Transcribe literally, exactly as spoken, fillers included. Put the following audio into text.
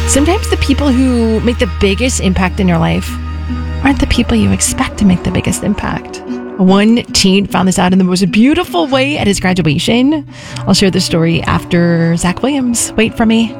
Sometimes the people who make the biggest impact in your life aren't the people you expect to make the biggest impact. One teen found this out in the most beautiful way at his graduation. I'll share the story after Zach Williams. Wait for me.